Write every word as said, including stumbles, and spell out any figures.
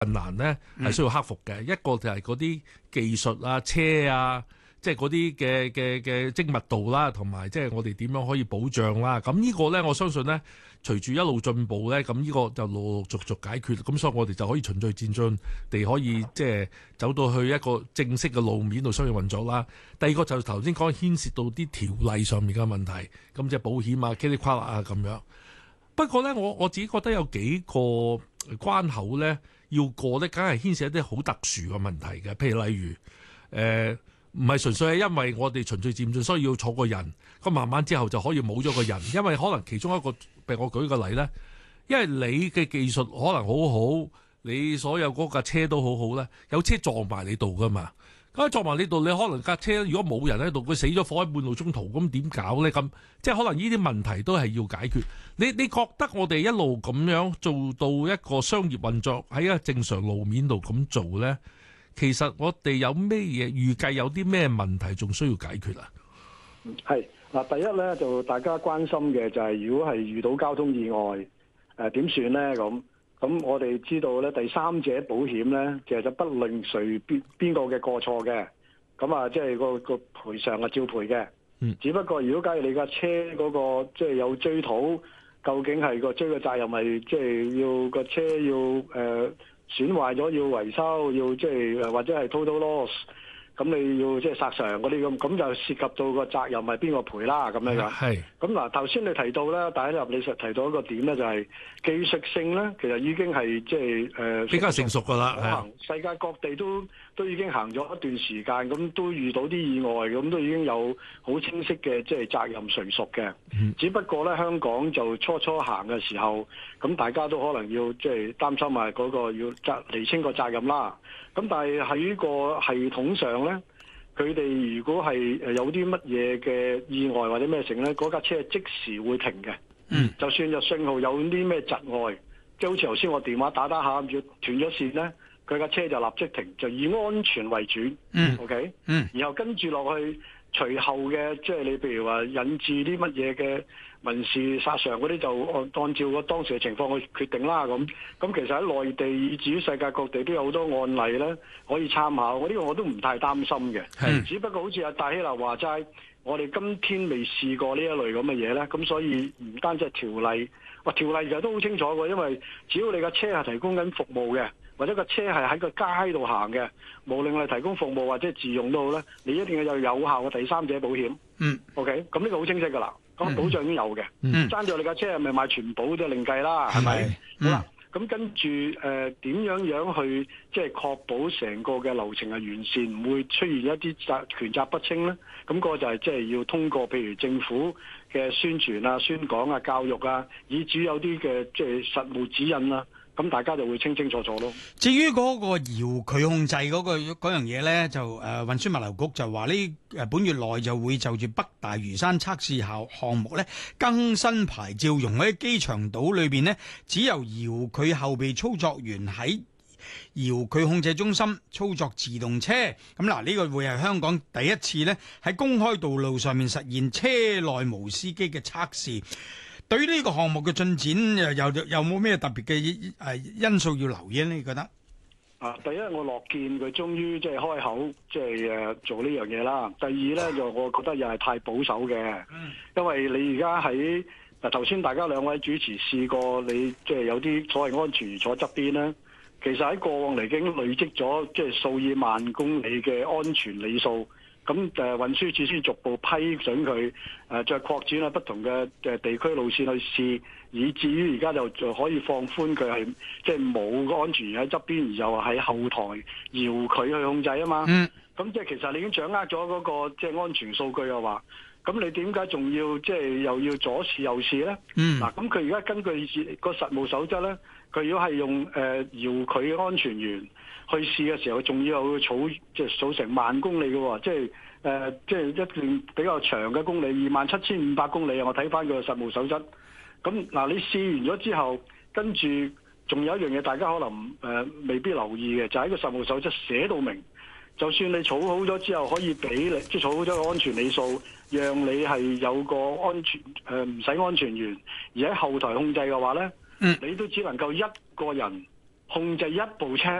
困難咧係需要克服嘅。嗯、一個就係嗰啲技術啊、車啊，即係嗰啲嘅嘅嘅精密度啦，同埋即係我哋點樣可以保障啦。咁呢個咧，我相信咧，隨住一路進步咧，咁呢個就陸陸續續解決。咁所以我哋就可以循序漸進地可以即係走到去一個正式嘅路面度商業運作啦。第二個就頭先講牽涉到啲條例上面嘅問題，咁即係保險啊、嘰里呱啦啊咁樣。不過咧，我我自己覺得有幾個關口咧要過咧，梗係牽涉一啲好特殊嘅問題嘅。譬如例如誒，唔係純粹係因為我哋循序漸進，所以要坐個人，咁慢慢之後就可以冇咗個人。因為可能其中一個，譬如我舉個例咧，因為你嘅技術可能好好，你所有嗰架車都好好咧，有車撞埋你度噶嘛。咁撞埋你度，你可能架車如果冇人喺度，佢死咗火喺半路中途，咁點搞呢？咁即係可能呢啲問題都係要解決。你你覺得我哋一路咁樣做到一個商業運作喺一個正常路面度咁做呢？其實我哋有咩嘢預計有啲咩問題仲需要解決啊？ 係嗱，第一呢，就大家關心嘅就係如果係遇到交通意外，誒點算呢？咁。咁我哋知道咧，第三者保險咧，其實就不論誰邊邊個嘅過錯嘅，咁啊，即係個個賠償啊照賠嘅。嗯。只不過如果假如你架車嗰個即係有追討，究竟係個追嘅責任係即係要個車要誒損壞咗要維修，要即係誒或者係 total loss。咁你要即係索償嗰啲咁，咁就涉及到個責任係邊個賠啦咁樣樣。係。咁嗱，頭先你提到咧，第一入你實提到一個點咧，就係技術性咧，其實已經係即係誒比較成熟㗎啦。 係。世界各地都都已經行咗一段時間，咁都遇到啲意外，咁都已經有好清晰嘅即係責任誰屬嘅。嗯。只不過咧，香港就初初行嘅時候，咁大家都可能要即係擔心埋嗰個要責釐清個責任啦。咁但係喺個系統上咧，佢哋如果係誒有啲乜嘢嘅意外或者咩成咧，嗰架車係即時會停嘅。嗯，就算有信號有啲咩窒礙，即係好似頭先我電話打打下要斷咗線咧，佢架車就立即停，就以安全為主。嗯 ，OK。嗯，然後跟住落去，隨後嘅即係你譬如話引致啲乜嘢嘅民事索償嗰啲，就按按照個當時嘅情況去決定啦。咁咁其實喺內地以至於世界各地都有好多案例咧可以參考。我呢個我都唔太擔心嘅。係，只不過好似阿戴希立話齋，我哋今天未試過呢一類咁嘅嘢咧，咁所以唔單止係條例，哇條例其實都好清楚嘅，因為只要你架車係提供緊服務嘅，或者個車係喺個街度行嘅，無論係提供服務或者自用都好咧，你一定要有有效嘅第三者保險。嗯 ，OK， 咁呢個好清晰㗎啦。咁保障已經有嘅，爭住你架車係咪買全保就另計啦，係咪？好啦，咁跟住誒點樣樣去即係確保成個嘅流程係完善，唔會出現一啲責權責不清咧？咁個就係即係要通過譬如政府嘅宣傳啊、宣講啊、教育啊，以至有啲嘅即係實務指引啊。咁大家就會清清楚楚咯。 至於嗰個遙距控制嗰、嗰個嗰樣嘢咧，就誒、呃、運輸物流局就話呢誒本月內就會就住北大嶼山測試項項目咧更新牌照，容許喺機場島裏邊呢，只由遙距後備操作員喺遙距控制中心操作自動車。咁嗱，呢個會係香港第一次咧喺公開道路上面實現車內無司機嘅測試。對於呢個項目嘅進展，又有有冇咩特別嘅誒因素要留意呢？你覺得？ 啊，第一我樂見佢終於即係開口，即係誒做呢樣嘢啦。第二咧就我覺得又係太保守嘅，嗯、因為你而家喺嗱頭先大家兩位主持試過，你即係有啲所謂安全員坐側邊咧，其實喺過往嚟已經累積咗即係數以萬公里嘅安全里數。咁誒運輸署先逐步批准佢誒再擴展啊不同嘅誒地區路線去試，以至於而家就就可以放寬佢係即係冇個安全員喺側邊，而又喺後台搖佢去控制啊嘛。嗯。咁即係其實你已經掌握咗嗰個即係安全數據嘅話，咁你點解仲要即係又要左試右試咧？嗯。嗱，咁佢而家根據個實務守則咧，佢如果係用誒搖佢嘅安全員去試嘅時候，仲要去儲即係數成萬公里嘅喎，即係誒、呃、即係一段比較長嘅公里，二萬七千五百公里啊！我睇翻個實務守則。咁嗱，你試完咗之後，跟住仲有一樣嘢，大家可能誒、呃、未必留意嘅，就喺、是、個實務守則寫到明，就算你儲好咗之後，可以俾你即係儲好咗個安全里數，讓你係有個安全誒唔使安全員，而喺後台控制嘅話咧，嗯、你都只能夠一個人控制一部車